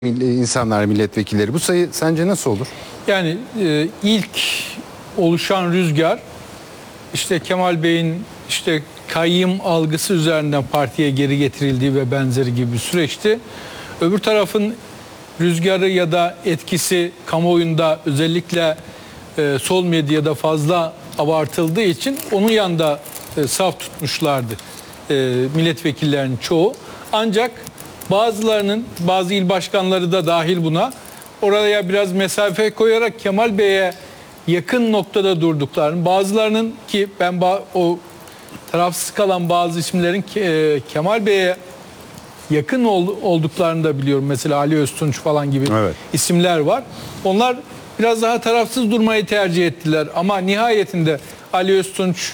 insanlar, milletvekilleri. Bu sayı sence nasıl olur? Yani ilk oluşan rüzgar işte Kemal Bey'in işte kayyım algısı üzerinden partiye geri getirildiği ve benzeri gibi bir süreçti. Öbür tarafın rüzgarı ya da etkisi kamuoyunda özellikle sol medyada fazla abartıldığı için onun yanında saf tutmuşlardı milletvekillerinin çoğu. Ancak bazılarının, bazı il başkanları da dahil buna, oraya biraz mesafe koyarak Kemal Bey'e yakın noktada durduklarını, bazılarının ki ben o tarafsız kalan bazı isimlerin Kemal Bey'e yakın olduklarını da biliyorum. Mesela Ali Öztunç falan gibi isimler var. Onlar biraz daha tarafsız durmayı tercih ettiler. Ama nihayetinde Ali Öztunç,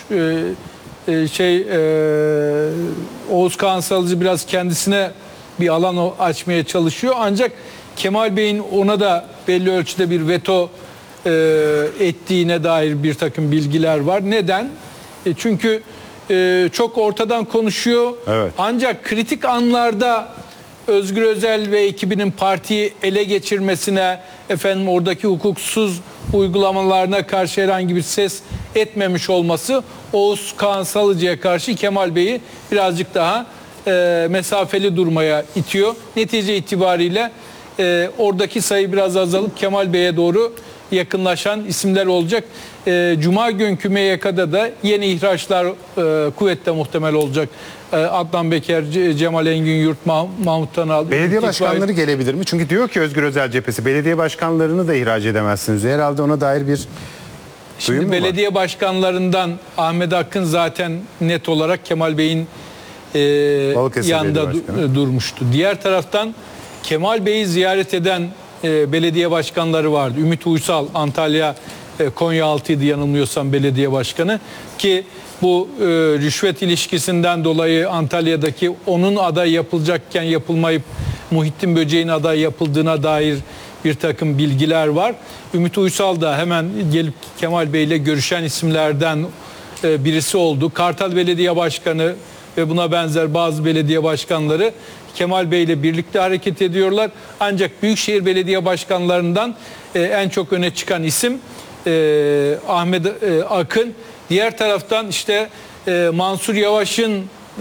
Oğuz Kağan Salıcı biraz kendisine bir alan açmaya çalışıyor. Ancak Kemal Bey'in ona da belli ölçüde bir veto ettiğine dair bir takım bilgiler var. Neden? Çünkü çok ortadan konuşuyor. Evet. Ancak kritik anlarda Özgür Özel ve ekibinin partiyi ele geçirmesine, oradaki hukuksuz uygulamalarına karşı herhangi bir ses etmemiş olması Oğuz Kağan Salıcı'ya karşı Kemal Bey'i birazcık daha mesafeli durmaya itiyor. Netice itibariyle oradaki sayı biraz azalıp Kemal Bey'e doğru yakınlaşan isimler olacak. Cuma günkü MYK'da da yeni ihraçlar kuvvetle muhtemel olacak. Adnan Beker, Cemal Engin Yurt, Mahmut Tanal. Belediye başkanları gelebilir mi? Çünkü diyor ki Özgür Özel cephesi, belediye başkanlarını da ihraç edemezsiniz. Herhalde ona dair bir duyum mu var? Belediye başkanlarından Ahmet Akın zaten net olarak Kemal Bey'in yanında durmuştu. Diğer taraftan Kemal Bey'i ziyaret eden belediye başkanları vardı. Ümit Uysal, Antalya, Konyaaltı'ydı yanılmıyorsam belediye başkanı, ki bu rüşvet ilişkisinden dolayı Antalya'daki onun aday yapılacakken yapılmayıp Muhittin Böceğin aday yapıldığına dair bir takım bilgiler var. Ümit Uysal da hemen gelip Kemal Bey ile görüşen isimlerden birisi oldu. Kartal Belediye Başkanı ve buna benzer bazı belediye başkanları Kemal Bey ile birlikte hareket ediyorlar. Ancak Büyükşehir Belediye Başkanlarından en çok öne çıkan isim Ahmet Akın. Diğer taraftan Mansur Yavaş'ın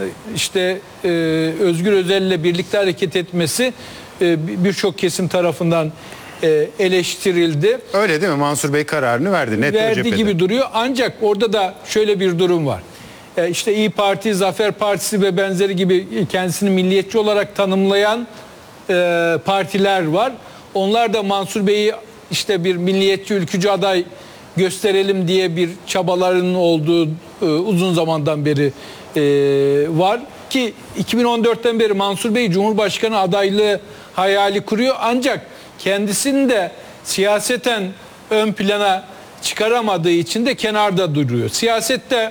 Özgür Özel ile birlikte hareket etmesi birçok kesim tarafından eleştirildi. Öyle değil mi? Mansur Bey kararını verdi. Verdi gibi duruyor. Ancak orada da şöyle bir durum var. İyi Parti, Zafer Partisi ve benzeri gibi kendisini milliyetçi olarak tanımlayan partiler var. Onlar da Mansur Bey'i bir milliyetçi ülkücü aday gösterelim diye bir çabalarının olduğu uzun zamandan beri var. Ki 2014'ten beri Mansur Bey Cumhurbaşkanı adaylığı hayali kuruyor. Ancak kendisini de siyaseten ön plana çıkaramadığı için de kenarda duruyor. Siyasette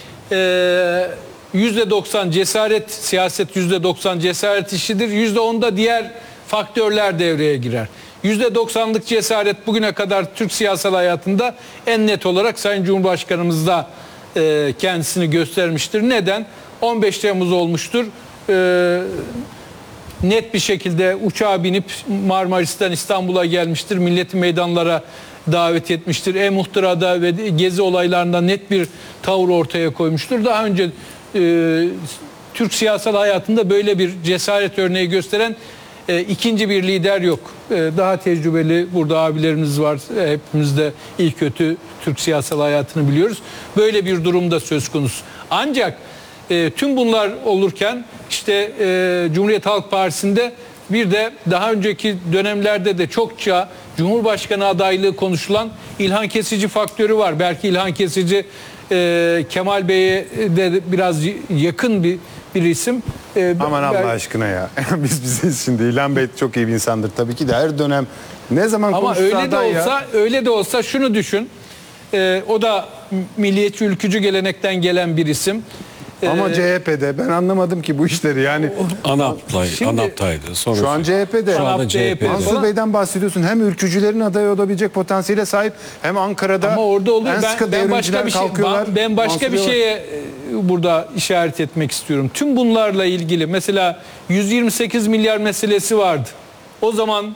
%90 cesaret, siyaset %90 cesaret işidir. %10 da diğer faktörler devreye girer. %90'lık cesaret bugüne kadar Türk siyasal hayatında en net olarak Sayın Cumhurbaşkanımız da kendisini göstermiştir. Neden? 15 Temmuz olmuştur. Net bir şekilde uçağa binip Marmaris'ten İstanbul'a gelmiştir. Milleti meydanlara davet etmiştir. E-Muhtıra'da ve Gezi olaylarında net bir tavır ortaya koymuştur. Daha önce Türk siyasal hayatında böyle bir cesaret örneği gösteren ikinci bir lider yok. Daha tecrübeli burada abilerimiz var. Hepimiz de iyi kötü Türk siyasal hayatını biliyoruz. Böyle bir durumda söz konusu. Ancak tüm bunlar olurken Cumhuriyet Halk Partisi'nde bir de daha önceki dönemlerde de çokça Cumhurbaşkanı adaylığı konuşulan İlhan Kesici faktörü var. Belki İlhan Kesici Kemal Bey'e de biraz yakın bir isim. Aman Allah aşkına ya. Biziz şimdi. İlhan Bey çok iyi bir insandır tabii ki de her dönem ne zaman konuşsa öyle de olsa şunu düşün. O da milliyetçi ülkücü gelenekten gelen bir isim. Ama CHP'de ben anlamadım ki bu işleri yani. ANAP'taydı. Sonra şu an CHP'de. Şu anda CHP'de. Mansur Bey'den bahsediyorsun. Hem ülkücülerin aday olabilecek potansiyele sahip, hem Ankara'da ama orada oluyor. Ben başka bir şeye burada işaret etmek istiyorum. Tüm bunlarla ilgili mesela 128 milyar meselesi vardı. O zaman